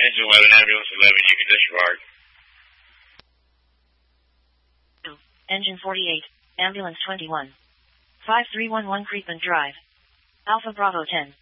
Engine 11, ambulance 11, you can disregard. Engine 48, ambulance 21. 5311 Creepman Drive. Alpha Bravo 10.